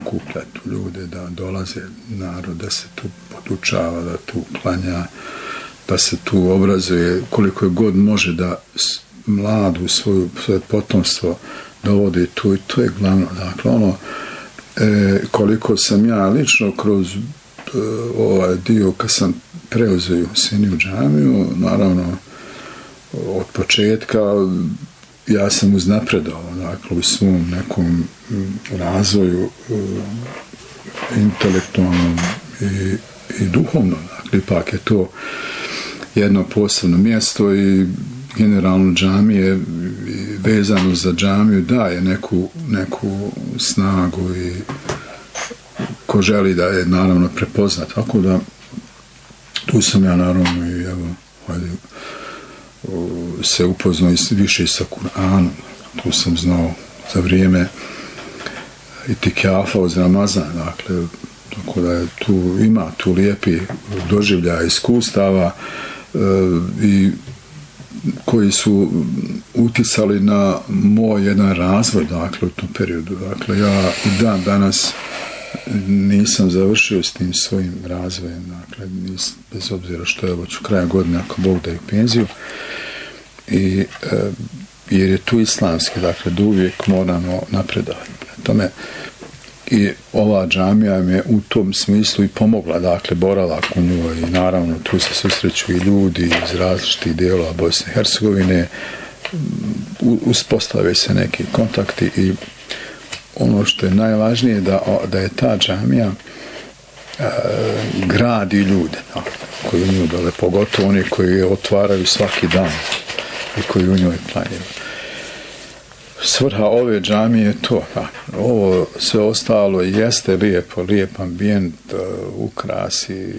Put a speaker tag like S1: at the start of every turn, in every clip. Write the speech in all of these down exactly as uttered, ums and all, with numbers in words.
S1: okupljati ljude, da dolaze narod, da se tu podučava, da tu klanja, da se tu obrazuje koliko je god može, da mladu svoju, svoje potomstvo dovodi tu i to je glavno. Dakle, ono, e, koliko sam ja lično kroz e, ovaj dio kad sam preuzeo Siniju džamiju, naravno od početka ja sam uznapredao, dakle, u svom nekom razvoju e, intelektualnom i, i duhovnom. Dakle, ipak je to jedno posebno mjesto i generalno džamije vezano za džamiju daje neku, neku snagu i ko želi da je naravno prepoznat. Tako da tu sam ja naravno i evo hajde, se upoznao više sa Kur'anom. Tu sam znao za vrijeme itikafa uz Ramazan. Dakle, tako da je tu, ima tu lijepi doživljaja, iskustava e, i koji su uticali na moj jedan razvoj, dakle, u tom periodu. Dakle, ja i dan danas nisam završio s tim svojim razvojem, dakle, nis, bez obzira što je već u kraju godine, ako Bog da je penziju, i, e, jer je tu islamski, dakle, da uvijek moramo napredavati. Tome, i ova džamija mi je u tom smislu i pomogla, dakle, boravak u njoj i naravno tu se susreću i ljudi iz različitih dijelova Bosne i Hercegovine, uspostave se neki kontakti i ono što je najvažnije da, da je ta džamija e, gradi ljude, dakle, koji u njoj dole, pogotovo oni koji je otvaraju svaki dan i koji u njoj planiraju. Svrha ove džamije je to. Da. Ovo sve ostalo jeste lijepo, lijep ambijent, ukrasi,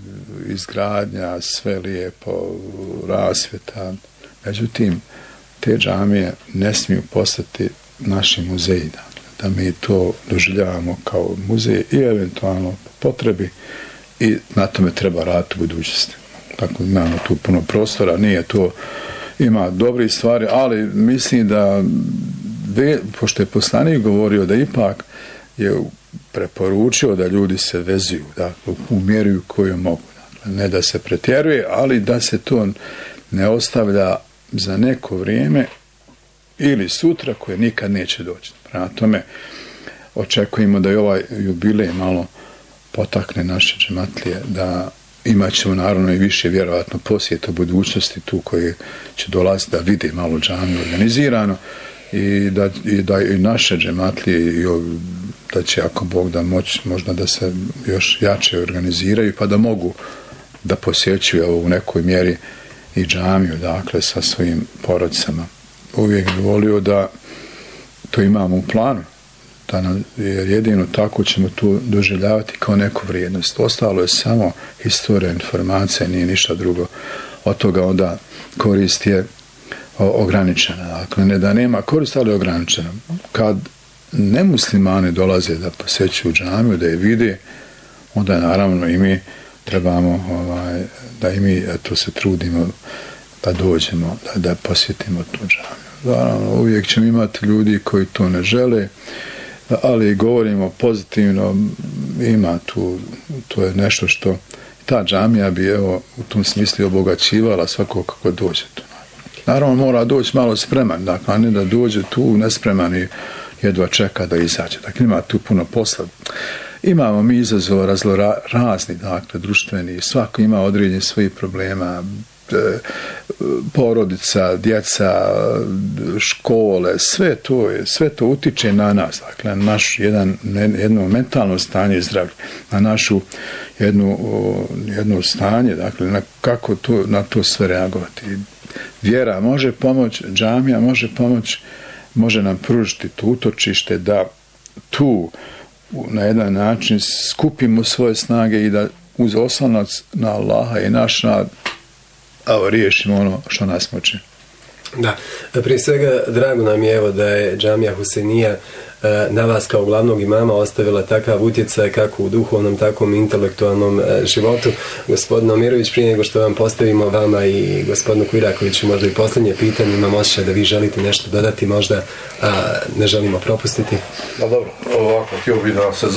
S1: izgradnja, sve lijepo, rasvjeta. Međutim, te džamije ne smiju postati naši muzeji. Da mi to doživljavamo kao muzej i eventualno po potrebi i na tome treba raditi u budućnosti. Tako imamo tu puno prostora, nije to, ima dobrih stvari, ali mislim da pošto je poslanik govorio da ipak je preporučio da ljudi se vezuju, dakle, u mjeri u kojoj mogu. Dakle, ne da se pretjeruje, ali da se to ne ostavlja za neko vrijeme ili sutra koje nikad neće doći. Prema tome, očekujemo da i ovaj jubilej malo potakne naše džematlije, da imat ćemo naravno i više vjerovatno posjeta u budućnosti tu koji će dolaziti da vide malo džamiju organizirano i da i, da, i naše džematlije i da će ako Bog da moći možda da se još jače organiziraju pa da mogu da posjećuju u nekoj mjeri i džamiju, dakle, sa svojim porodicama. Uvijek bih volio da to imamo u planu, da nam, jer jedino tako ćemo to doživljavati kao neku vrijednost. Ostalo je samo historija, informacija, nije ništa drugo. Od toga onda korist je ograničena. Dakle, ne da nema korist, ali je ograničena. Kad nemuslimani dolaze da posjećuju džamiju, da je vide, onda naravno i mi trebamo ovaj, da i mi eto, se trudimo da dođemo, da, da posjetimo tu džamiju. Naravno, uvijek ćemo imati ljudi koji to ne žele, ali govorimo pozitivno, ima tu, to je nešto što ta džamija bi evo, u tom smislu obogaćivala svako kako dođe tu. Naravno, mora doći malo spreman, dakle, a ne da dođe tu nespreman i jedva čeka da izađe. Dakle, ima tu puno posla. Imamo mi izazova razlo razni, dakle, društveni, svako ima određenje svojih problema, porodica, djeca, škole, sve to je, sve to utiče na nas, dakle, na naš jedan, jedno mentalno stanje zdravlja, na našu jednu, jedno stanje, dakle, na kako to, na to sve reagovati. Vjera može pomoći, džamija može pomoći, može nam pružiti to utočište da tu na jedan način skupimo svoje snage i da uz oslonac na Allaha i naš rad evo, riješimo ono što nas muči.
S2: Da, prije svega drago nam je evo da je džamija Husejnija na vas kao glavnog imama ostavila takav utjecaj kako u duhovnom, tako i intelektualnom životu. Gospodin Omirović, prije nego što vam postavimo vama i gospodinu Kvirakoviću možda i posljednje pitanje, imam osjećaj da vi želite nešto dodati, možda a, ne želimo propustiti.
S3: No dobro, ovako, htio bih da se